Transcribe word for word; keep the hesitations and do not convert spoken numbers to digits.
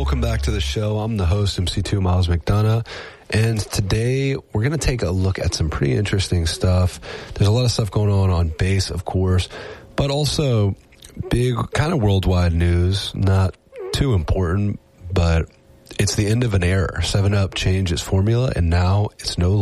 welcome back to the show. I'm the host, M C two Miles McDonough, and today we're going to take a look at some pretty interesting stuff. There's a lot of stuff going on on base, of course, but also big kind of worldwide news, not too important, but it's the end of an era. seven up changed its formula, and now it's no